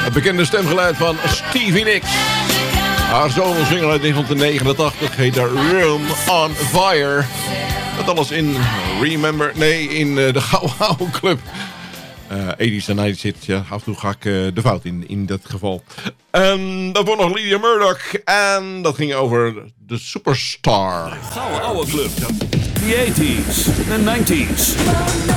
Het bekende stemgeluid van Stevie Nicks. Haar solo-single uit 1989 heet Room on Fire. Dat alles in in de Gouden Club. 80's en 90's hits, ja, af en toe ga ik de fout in dat geval. Dat was nog Lydia Murdoch. En dat ging over de Superstar. Gouden Oude Club. The 80's, the 90's.